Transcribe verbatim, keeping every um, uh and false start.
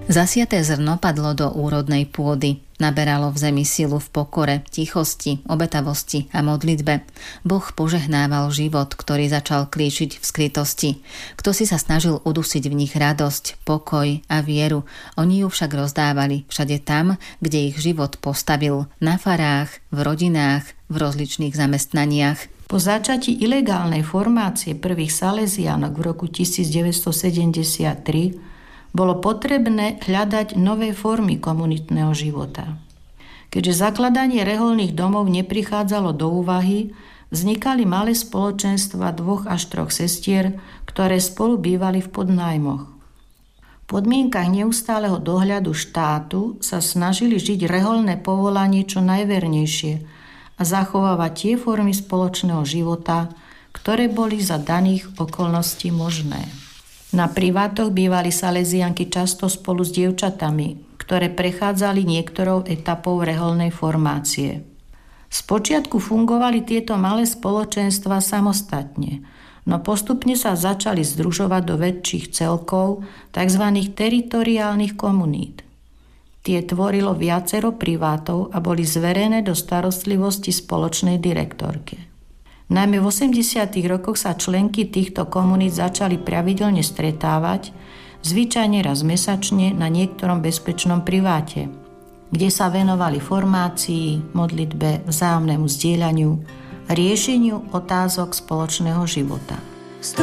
Zasiaté zrno padlo do úrodnej pôdy. Naberalo v zemi silu v pokore, tichosti, obetavosti a modlitbe. Boh požehnával život, ktorý začal klíčiť v skrytosti. Kto si sa snažil udusiť v nich radosť, pokoj a vieru, oni ju však rozdávali všade tam, kde ich život postavil. Na farách, v rodinách, v rozličných zamestnaniach. Po začatí ilegálnej formácie prvých Salesiánok v roku tisícdeväťstosedemdesiattri bolo potrebné hľadať nové formy komunitného života. Keďže zakladanie reholných domov neprichádzalo do úvahy, vznikali malé spoločenstva dvoch až troch sestier, ktoré spolu bývali v podnájmoch. V podmienkach neustáleho dohľadu štátu sa snažili žiť reholné povolanie čo najvernejšie a zachovávať tie formy spoločného života, ktoré boli za daných okolností možné. Na privátoch bývali Salesianky často spolu s dievčatami, ktoré prechádzali niektorou etapou reholnej formácie. Spočiatku fungovali tieto malé spoločenstvá samostatne, no postupne sa začali združovať do väčších celkov, tzv. Teritoriálnych komunít. Tie tvorilo viacero privátov a boli zverené do starostlivosti spoločnej direktorke. Najmä v osemdesiatych rokoch sa členky týchto komunít začali pravidelne stretávať, zvyčajne raz mesačne na niektorom bezpečnom priváte, kde sa venovali formácii, modlitbe, vzájomnému zdieľaniu a riešeniu otázok spoločného života.